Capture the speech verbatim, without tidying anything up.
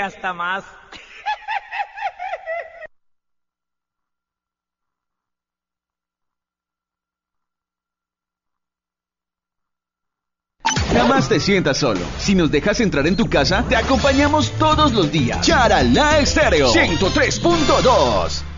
hasta más. Jamás te sientas solo. Si nos dejas entrar en tu casa, te acompañamos todos los días. Charalá Estéreo ciento tres punto dos.